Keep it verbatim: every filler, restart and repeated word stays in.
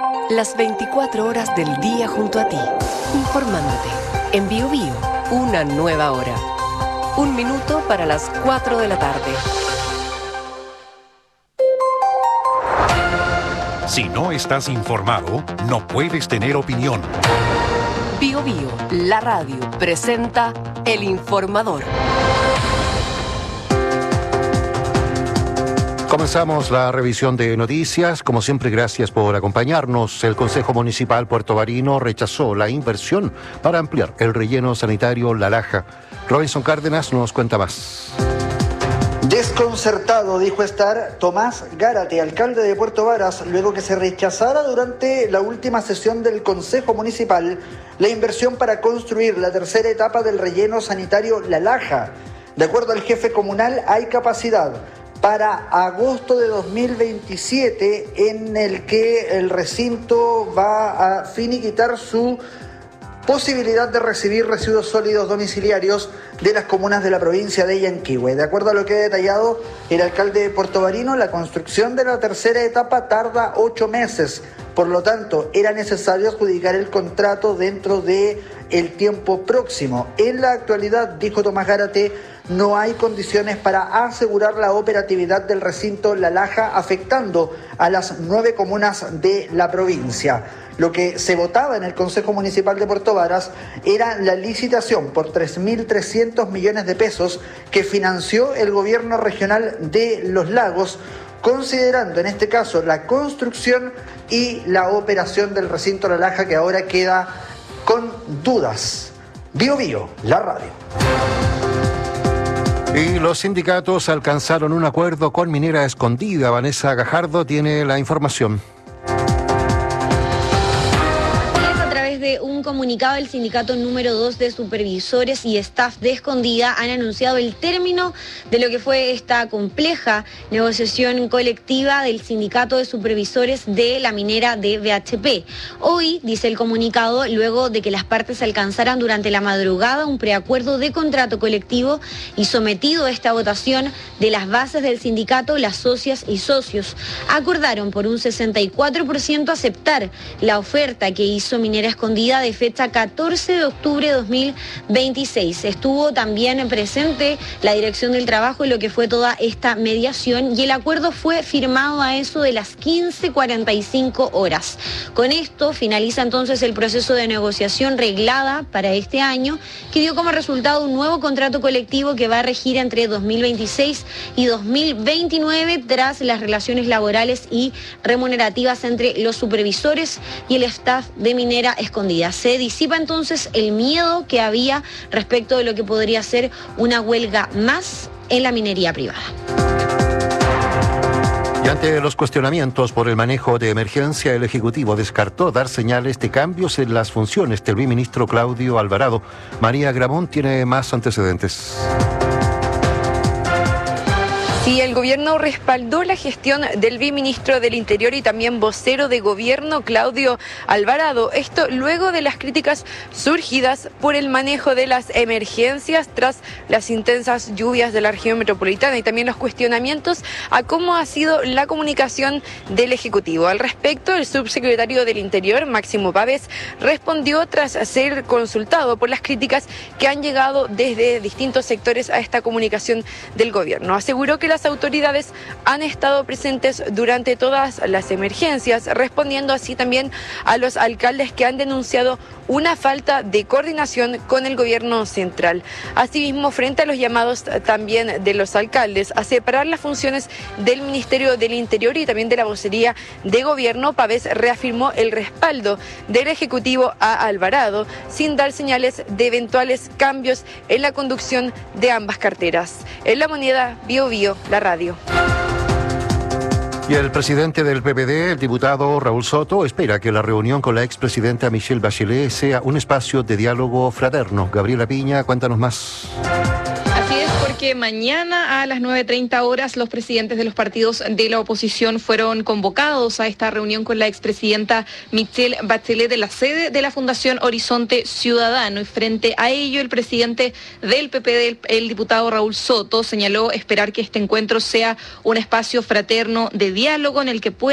Las veinticuatro horas del día junto a ti, informándote. En Bio Bio, una nueva hora. Un minuto para las cuatro de la tarde. Si no estás informado, no puedes tener opinión. Bio Bio, la radio, presenta El Informador. Comenzamos la revisión de noticias. Como siempre, gracias por acompañarnos. El Consejo Municipal puertobarino rechazó la inversión para ampliar el relleno sanitario La Laja. Robinson Cárdenas nos cuenta más. Desconcertado, dijo estar Tomás Gárate, alcalde de Puerto Varas, luego que se rechazara durante la última sesión del Consejo Municipal la inversión para construir la tercera etapa del relleno sanitario La Laja. De acuerdo al jefe comunal, hay capacidad para agosto de dos mil veintisiete, en el que el recinto va a finiquitar su posibilidad de recibir residuos sólidos domiciliarios de las comunas de la provincia de Yanquihue. De acuerdo a lo que ha detallado el alcalde de puertobarino, la construcción de la tercera etapa tarda ocho meses. Por lo tanto, era necesario adjudicar el contrato dentro de el tiempo próximo. En la actualidad, dijo Tomás Gárate, no hay condiciones para asegurar la operatividad del recinto La Laja, afectando a las nueve comunas de la provincia. Lo que se votaba en el Consejo Municipal de Puerto Varas era la licitación por tres mil trescientos millones de pesos que financió el gobierno regional de Los Lagos, considerando en este caso la construcción y la operación del recinto La Laja, que ahora queda con dudas. Bio Bio, la radio. Y los sindicatos alcanzaron un acuerdo con Minera Escondida. Vanessa Gajardo tiene la información. De un comunicado, el sindicato número dos de supervisores y staff de Escondida han anunciado el término de lo que fue esta compleja negociación colectiva del sindicato de supervisores de la minera de B H P. Hoy, dice el comunicado, luego de que las partes alcanzaran durante la madrugada un preacuerdo de contrato colectivo y sometido a esta votación de las bases del sindicato, las socias y socios acordaron por un sesenta y cuatro por ciento aceptar la oferta que hizo Minera Escondida de fecha catorce de octubre de dos mil veintiséis. Estuvo también presente la Dirección del Trabajo en lo que fue toda esta mediación y el acuerdo fue firmado a eso de las quince cuarenta y cinco horas. Con esto finaliza entonces el proceso de negociación reglada para este año, que dio como resultado un nuevo contrato colectivo que va a regir entre dos mil veintiséis y dos mil veintinueve tras las relaciones laborales y remunerativas entre los supervisores y el staff de Minera Escondida. Se disipa entonces el miedo que había respecto de lo que podría ser una huelga más en la minería privada. Y ante los cuestionamientos por el manejo de emergencia, el Ejecutivo descartó dar señales de cambios en las funciones del viceministro Claudio Alvarado. María Gramón tiene más antecedentes. Sí, el gobierno respaldó la gestión del viceministro del Interior y también vocero de gobierno Claudio Alvarado. Esto luego de las críticas surgidas por el manejo de las emergencias tras las intensas lluvias de la región metropolitana y también los cuestionamientos a cómo ha sido la comunicación del Ejecutivo. Al respecto, el subsecretario del Interior, Máximo Pávez, respondió tras ser consultado por las críticas que han llegado desde distintos sectores a esta comunicación del gobierno. Aseguró que las autoridades han estado presentes durante todas las emergencias, respondiendo así también a los alcaldes que han denunciado una falta de coordinación con el gobierno central. Asimismo, frente a los llamados también de los alcaldes a separar las funciones del Ministerio del Interior y también de la vocería de gobierno, Pávez reafirmó el respaldo del Ejecutivo a Alvarado, sin dar señales de eventuales cambios en la conducción de ambas carteras. En La Moneda, Bio Bio, la radio. Y el presidente del P P D, el diputado Raúl Soto, espera que la reunión con la expresidenta Michelle Bachelet sea un espacio de diálogo fraterno. Gabriela Piña, cuéntanos más. Así es, porque mañana a las nueve treinta horas los presidentes de los partidos de la oposición fueron convocados a esta reunión con la expresidenta Michelle Bachelet de la sede de la Fundación Horizonte Ciudadano. Y frente a ello, el presidente del P P D, el, el diputado Raúl Soto, señaló esperar que este encuentro sea un espacio fraterno de diálogo en el que pueda